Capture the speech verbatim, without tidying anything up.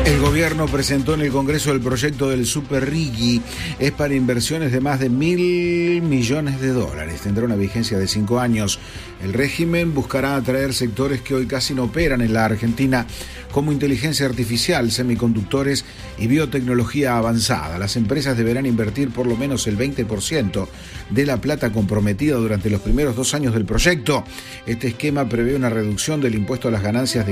El gobierno presentó en el Congreso el proyecto del Super Riggi. Es para inversiones de más de mil millones de dólares. Tendrá una vigencia de cinco años. El régimen buscará atraer sectores que hoy casi no operan en la Argentina, como inteligencia artificial, semiconductores y biotecnología avanzada. Las empresas deberán invertir por lo menos el veinte por ciento de la plata comprometida durante los primeros dos años del proyecto. Este esquema prevé una reducción del impuesto a las ganancias de